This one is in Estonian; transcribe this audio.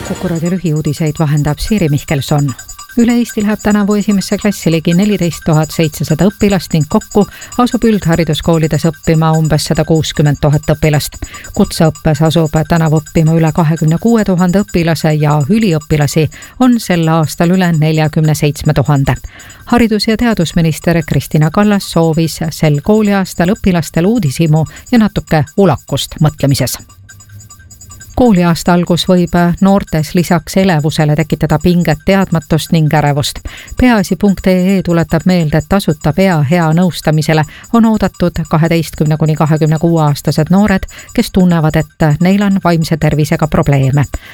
Kuku raadio lühiuudiseid vahendab Siiri Mihkelson. Üle Eesti läheb tänavu esimesse klassi ligi 14 700 õpilast ning kokku asub üldhariduskoolides õppima umbes 160 000 õpilast. Kutseõppes asub tänavu õppima üle 26 000 õpilase ja üliõpilasi on sel aastal üle 47 000. Haridus- ja teadusminister Kristina Kallas soovis sel kooliaastal õpilastel uudishimu ja natuke ulakust mõtlemises. Kooliaasta algus võib noortes lisaks elevusele tekitada pinget, teadmatust ning ärevust. Peaasi.ee tuletab meelde, et tasuta pea hea nõustamisele on oodatud 12–26 aastased noored, kes tunnevad, et neil on vaimse tervisega probleeme.